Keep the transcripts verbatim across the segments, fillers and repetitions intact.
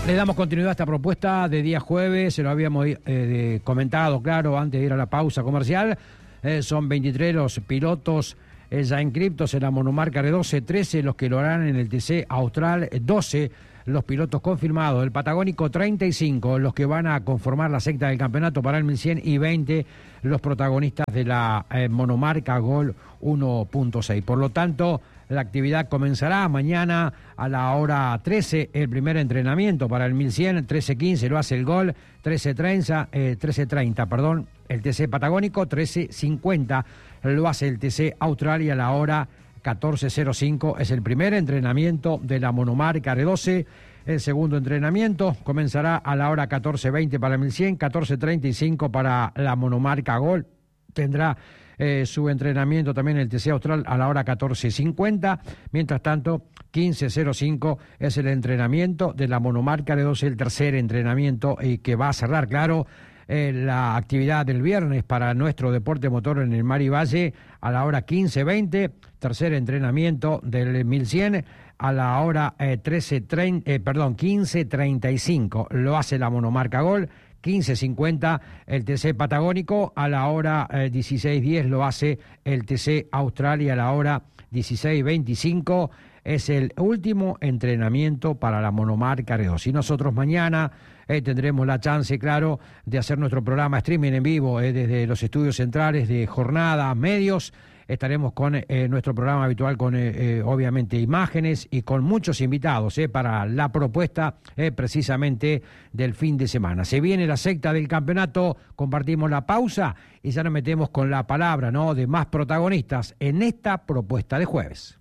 Le damos continuidad a esta propuesta de día jueves, se lo habíamos eh, comentado, claro, antes de ir a la pausa comercial. Eh, son veintitrés los pilotos eh, ya inscriptos en la monomarca R doce, trece los que lo harán en el T C Austral, doce los pilotos confirmados, el Patagónico treinta y cinco los que van a conformar la secta del campeonato para el mil cien y veinte los protagonistas de la eh, monomarca Gol uno punto seis. Por lo tanto, la actividad comenzará mañana a la hora trece, el primer entrenamiento para el mil cien, trece quince lo hace el Gol, trece treinta, eh, trece treinta, perdón, el T C Patagónico, trece cincuenta lo hace el T C Austral y a la hora catorce cero cinco es el primer entrenamiento de la monomarca R doce. El segundo entrenamiento comenzará a la hora catorce veinte para el mil cien, catorce treinta y cinco para la monomarca Gol. Tendrá eh, su entrenamiento también el T C Austral a la hora catorce cincuenta. Mientras tanto, quince cero cinco es el entrenamiento de la monomarca R doce, el tercer entrenamiento y que va a cerrar, claro, Eh, la actividad del viernes para nuestro deporte motor en el Mar y Valle a la hora quince veinte, tercer entrenamiento del mil cien a la hora eh, trece treinta, eh, perdón, quince treinta y cinco lo hace la monomarca Gol, quince cincuenta el T C Patagónico, a la hora eh, dieciséis diez lo hace el T C Austral y a la hora dieciséis veinticinco es el último entrenamiento para la monomarca R doce. Y nosotros mañana eh, tendremos la chance, claro, de hacer nuestro programa streaming en vivo eh, desde los estudios centrales de Jornada Medios. Estaremos con eh, nuestro programa habitual con, eh, eh, obviamente, imágenes y con muchos invitados eh, para la propuesta eh, precisamente del fin de semana. Se viene la secta del campeonato, compartimos la pausa y ya nos metemos con la palabra, ¿no?, de más protagonistas en esta propuesta de jueves.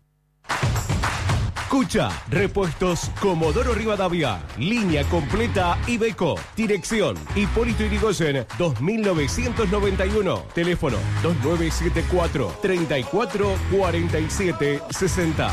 Escucha, repuestos Comodoro Rivadavia, línea completa Iveco, dirección Hipólito Yrigoyen dos mil novecientos noventa y uno, teléfono dos nueve siete cuatro, treinta y cuatro cuarenta y siete sesenta.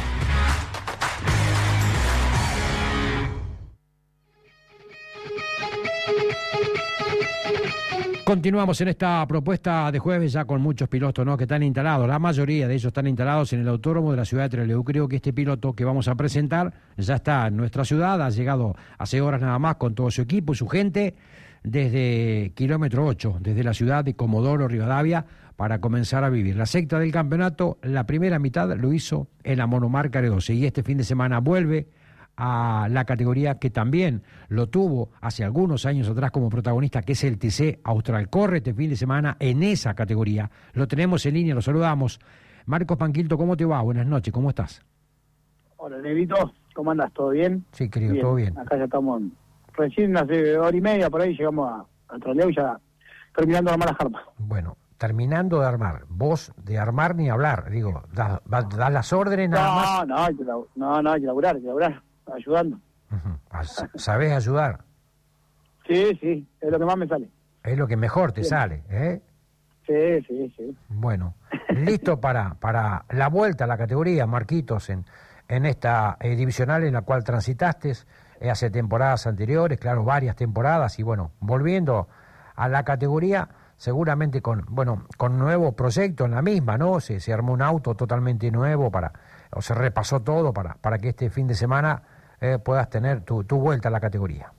Continuamos en esta propuesta de jueves ya con muchos pilotos, ¿no?, que están instalados, la mayoría de ellos están instalados en el autódromo de la ciudad de Trelew. Creo que este piloto que vamos a presentar ya está en nuestra ciudad, ha llegado hace horas nada más con todo su equipo y su gente desde kilómetro ocho, desde la ciudad de Comodoro Rivadavia, para comenzar a vivir la secta del campeonato. La primera mitad lo hizo en la monomarca R doce y este fin de semana vuelve a la categoría que también lo tuvo hace algunos años atrás como protagonista, que es el T C Austral. Corre este fin de semana en esa categoría. Lo tenemos en línea, lo saludamos. Marcos Panquilto, ¿cómo te va? Buenas noches, ¿cómo estás? Hola, Negrito, ¿cómo andas? ¿Todo bien? Sí, querido, bien. todo bien. Acá ya estamos, recién hace hora y media por ahí llegamos a, a Trelew ya terminando la mala jarpa. Bueno, terminando de armar. Vos de armar ni hablar, digo, das da las órdenes nada no, más. No, hay que no, no, hay que laburar, hay que laburar, ayudando. Uh-huh. ¿Sabés ayudar? Sí, sí, es lo que más me sale. Es lo que mejor te sí. sale, ¿eh? Sí, sí, sí. Bueno, listo para, para la vuelta a la categoría, Marquitos, en, en esta eh, divisional en la cual transitaste eh, hace temporadas anteriores, claro, varias temporadas, y bueno, volviendo a la categoría, seguramente con, bueno, con nuevo proyecto en la misma, ¿no? Se, se armó un auto totalmente nuevo para, o se repasó todo para, para que este fin de semana eh, puedas tener tu, tu vuelta a la categoría.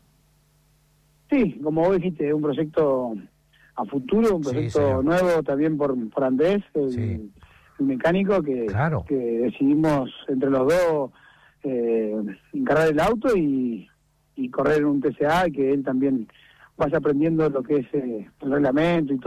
Sí, como vos dijiste, un proyecto a futuro, un proyecto sí, nuevo también por, por Andrés, el, sí. el mecánico, que, claro. que decidimos entre los dos eh, encargar el auto y, y correr en un T C A, y que él también vaya aprendiendo lo que es eh, el reglamento y todo.